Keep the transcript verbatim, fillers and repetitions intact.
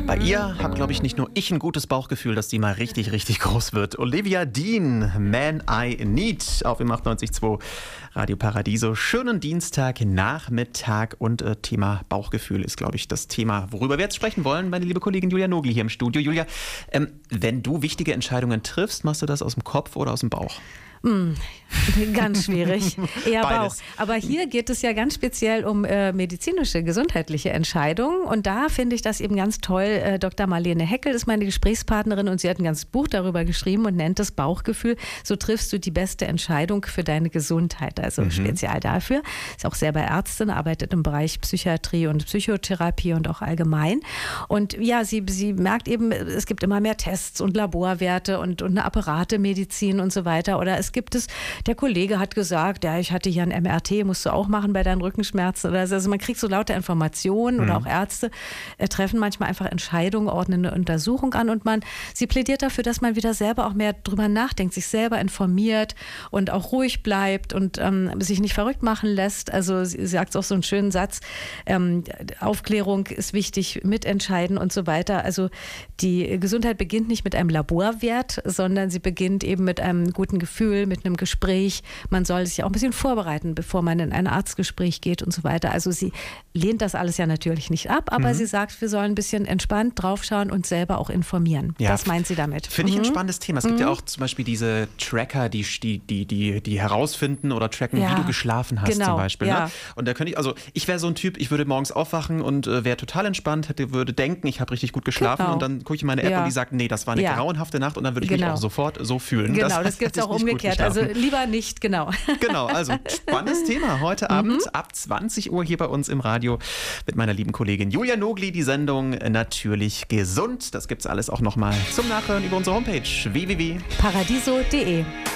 Bei ihr habe, glaube ich, nicht nur ich ein gutes Bauchgefühl, dass die mal richtig, richtig groß wird. Olivia Dean, Man I Need, auf im achtundneunzig Komma zwei Radio Paradiso. Schönen Dienstagnachmittag und äh, Thema Bauchgefühl ist, glaube ich, das Thema, worüber wir jetzt sprechen wollen. Meine liebe Kollegin Julia Nogli hier im Studio. Julia, ähm, wenn du wichtige Entscheidungen triffst, machst du das aus dem Kopf oder aus dem Bauch? Mm, ganz schwierig. Eher Beides. Bauch. Aber hier geht es ja ganz speziell um äh, medizinische, gesundheitliche Entscheidungen. Und da finde ich das eben ganz toll. Äh, Doktor Marlene Heckel ist meine Gesprächspartnerin und sie hat ein ganzes Buch darüber geschrieben und nennt es Bauchgefühl. So triffst du die beste Entscheidung für deine Gesundheit. Also mhm. speziell dafür. Ist auch selber Ärztin, arbeitet im Bereich Psychiatrie und Psychotherapie und auch allgemein. Und ja, sie, sie merkt eben, es gibt immer mehr Tests und Laborwerte und, und eine Apparatemedizin und so weiter. Oder es gibt es, der Kollege hat gesagt, ja, ich hatte hier ein M R T, musst du auch machen bei deinen Rückenschmerzen. Oder so. Also man kriegt so lauter Informationen mhm. oder auch Ärzte äh, treffen manchmal einfach Entscheidungen, ordnen eine Untersuchung an und man, sie plädiert dafür, dass man wieder selber auch mehr drüber nachdenkt, sich selber informiert und auch ruhig bleibt und ähm, sich nicht verrückt machen lässt. Also sie sagt auch so einen schönen Satz, ähm, Aufklärung ist wichtig, mitentscheiden und so weiter. Also die Gesundheit beginnt nicht mit einem Laborwert, sondern sie beginnt eben mit einem guten Gefühl, mit einem Gespräch. Man soll sich auch ein bisschen vorbereiten, bevor man in ein Arztgespräch geht und so weiter. Also sie lehnt das alles ja natürlich nicht ab, aber mhm. sie sagt, wir sollen ein bisschen entspannt draufschauen und selber auch informieren. Ja. Das meint sie damit. Finde ich mhm. ein spannendes Thema. Es gibt mhm. ja auch zum Beispiel diese Tracker, die, die, die, die, die herausfinden oder tracken, ja. wie du geschlafen hast genau. zum Beispiel. Ja. Ne? Und da könnte ich, also ich wäre so ein Typ, ich würde morgens aufwachen und äh, wäre total entspannt, hätte, würde denken, ich habe richtig gut geschlafen genau. und dann gucke ich in meine App ja. und die sagt, nee, das war eine ja. grauenhafte Nacht und dann würde ich genau. mich auch sofort so fühlen. Genau, das, das gibt es auch umgekehrt. Also lieber nicht, genau. Genau, also spannendes Thema heute mhm. Abend ab zwanzig Uhr hier bei uns im Radio mit meiner lieben Kollegin Julia Nogli. Die Sendung Natürlich gesund. Das gibt's alles auch nochmal zum Nachhören über unsere Homepage w w w punkt paradiso punkt de.